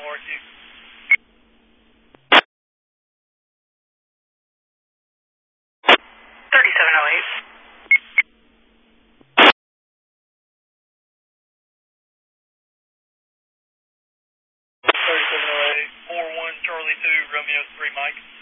RQ. 3708. 3708, 41 Charlie 2, Romeo 3 Mike.